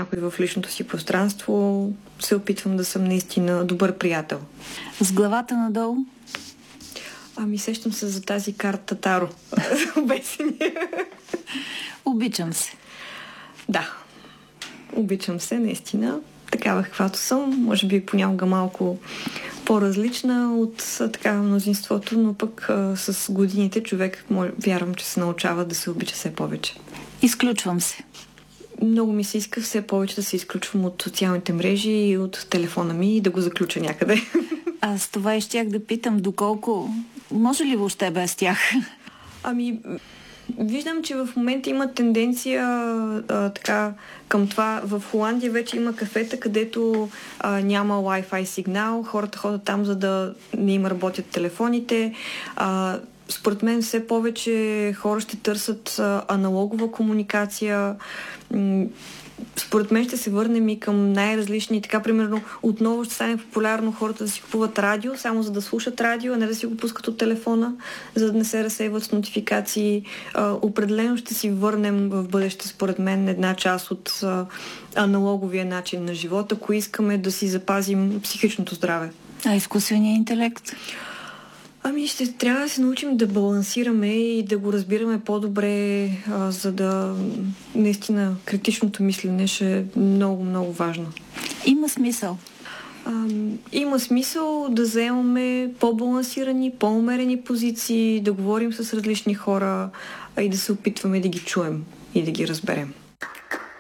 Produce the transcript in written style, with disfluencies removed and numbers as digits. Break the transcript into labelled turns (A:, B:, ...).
A: някой в личното си пространство, се опитвам да съм наистина добър приятел.
B: С главата надолу?
A: Сещам се за тази карта Таро. Обесения.
B: Обичам се.
A: Да. Обичам се, наистина. Такава каквато съм. Може би понякога малко по-различна от така мнозинството, но пък с годините човек вярвам, че се научава да се обича все повече.
B: Изключвам се.
A: Много ми се иска все повече да се изключвам от социалните мрежи и от телефона ми и да го заключа някъде.
B: Аз това и щях да питам, доколко... Може ли въобще без тях?
A: Виждам, че в момента има тенденция така към това. В Холандия вече има кафета, където няма Wi-Fi сигнал. Хората ходят там, за да не им работят телефоните. Според мен все повече хора ще търсят аналогова комуникация. Според мен ще се върнем и към най-различни. Така, примерно, отново ще стане популярно хората да си купуват радио, само за да слушат радио, а не да си го пускат от телефона, за да не се разсейват с нотификации. Определено ще си върнем в бъдеще, според мен, една част от аналоговия начин на живота, ако искаме да си запазим психичното здраве.
B: А изкуственият интелект?
A: Ще трябва да се научим да балансираме и да го разбираме по-добре, за да наистина критичното мислене ще е много, много важно.
B: Има смисъл.
A: Има смисъл да заемаме по-балансирани, по-умерени позиции, да говорим с различни хора и да се опитваме да ги чуем и да ги разберем.